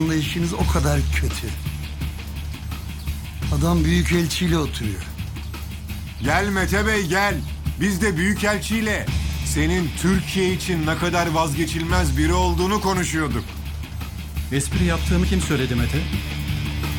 işiniz o kadar kötü. Adam büyükelçiyle oturuyor. Gel Mete Bey gel. Biz de Büyükelçiyle senin Türkiye için ne kadar vazgeçilmez biri olduğunu konuşuyorduk. Espri yaptığımı kim söyledi Mete?